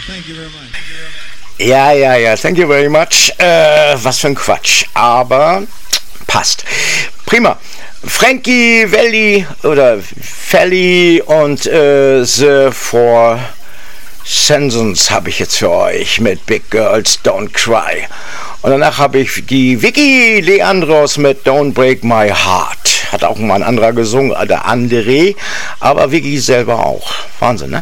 Ja, thank you very much. Was für ein Quatsch, aber passt. Prima. Frankie Valli oder Felly und The Four Seasons habe ich jetzt für euch mit Big Girls Don't Cry. Und danach habe ich die Vicky Leandros mit Don't Break My Heart. Hat auch mal ein anderer gesungen, der André, aber Vicky selber auch. Wahnsinn, ne?